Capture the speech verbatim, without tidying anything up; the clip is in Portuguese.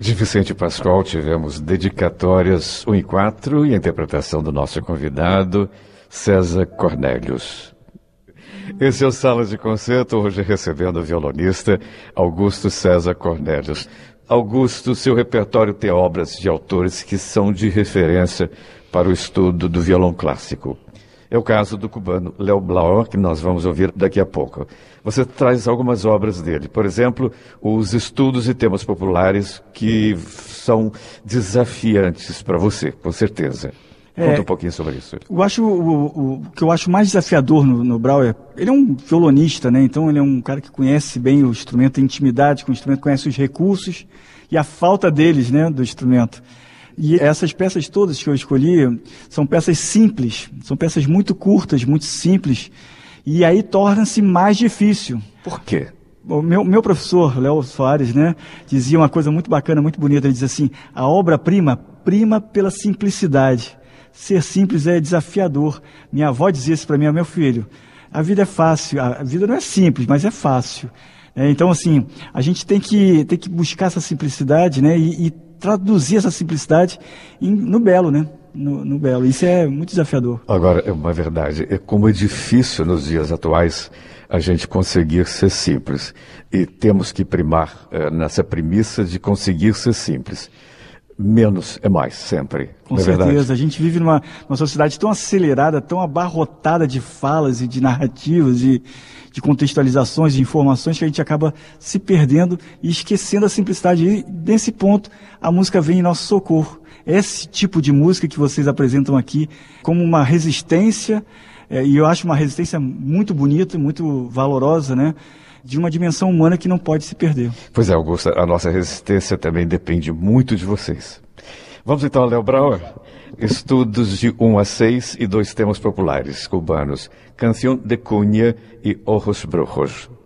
De Vicente Pascoal tivemos dedicatórias um e quatro e a interpretação do nosso convidado, César Cornélios. Esse é o Sala de Concerto, hoje recebendo o violonista Augusto César Cornélios. Augusto, seu repertório tem obras de autores que são de referência para o estudo do violão clássico. É o caso do cubano Léo Blauer, que nós vamos ouvir daqui a pouco. Você traz algumas obras dele, por exemplo, os estudos e temas populares que são desafiantes para você, com certeza. Conta é, um pouquinho sobre isso. Eu acho, o, o que eu acho mais desafiador no, no Brauer, ele é um violonista, né? Então ele é um cara que conhece bem o instrumento, tem intimidade com o instrumento, conhece os recursos e a falta deles, né, do instrumento. E essas peças todas que eu escolhi são peças simples, são peças muito curtas, muito simples, e aí torna-se mais difícil. Por quê? O meu, meu professor, Léo Soares, né, dizia uma coisa muito bacana, muito bonita. Ele diz assim: a obra-prima prima pela simplicidade. Ser simples é desafiador. Minha avó dizia isso para mim: meu filho, a vida é fácil, a vida não é simples, mas é fácil. É, então, assim, a gente tem que, tem que buscar essa simplicidade, né, e, e traduzir essa simplicidade em, no belo, né? No, no belo. Isso é muito desafiador. Agora, é uma verdade. É como é difícil nos dias atuais a gente conseguir ser simples. E temos que primar é, nessa premissa de conseguir ser simples. Menos é mais, sempre. Com não é certeza. Verdade? A gente vive numa, numa sociedade tão acelerada, tão abarrotada de falas e de narrativas, de, de contextualizações, de informações, que a gente acaba se perdendo e esquecendo a simplicidade. E, nesse ponto, a música vem em nosso socorro. Esse tipo de música que vocês apresentam aqui como uma resistência, é, e eu acho uma resistência muito bonita, muito valorosa, né? De uma dimensão humana que não pode se perder. Pois é, Augusto, a nossa resistência também depende muito de vocês. Vamos então, Léo Brauer. Estudos de um a seis e dois temas populares cubanos. Canción de Cuña e Ojos Brujos.